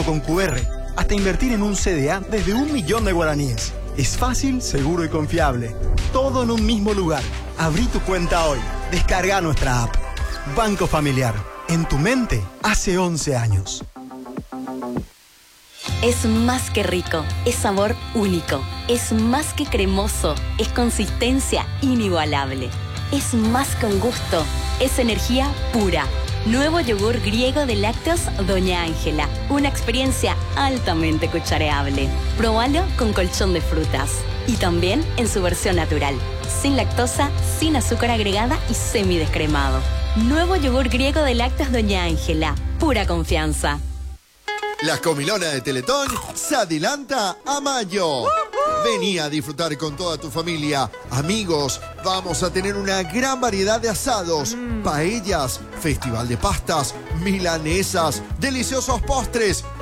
pago con QR, hasta invertir en un CDA desde 1 millón de guaraníes. Es fácil, seguro y confiable. Todo en un mismo lugar. Abrí tu cuenta hoy. Descarga nuestra app. Banco Familiar. En tu mente hace 11 años. Es más que rico, es sabor único, es más que cremoso, es consistencia inigualable, es más que un gusto, es energía pura. Nuevo yogur griego de lácteos Doña Ángela, una experiencia altamente cuchareable. Probalo con colchón de frutas y también en su versión natural, sin lactosa, sin azúcar agregada y semidescremado. Nuevo yogur griego de lácteos Doña Ángela, pura confianza. La comilona de Teletón se adelanta a mayo. Vení a disfrutar con toda tu familia, amigos. Vamos a tener una gran variedad de asados, paellas, festival de pastas, milanesas, deliciosos postres